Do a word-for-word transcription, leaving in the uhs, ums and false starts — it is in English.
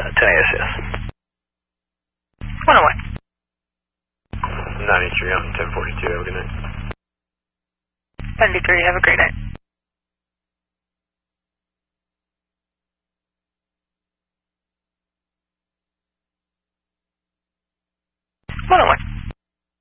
ten A S S. one oh one. ninety-three on ten forty-two, have a good night. ninety-three, have a great night. one oh one.